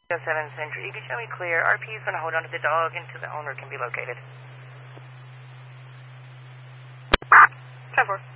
07 Century, you can show me clear. RP is going to hold on to the dog until the owner can be located. 10-4.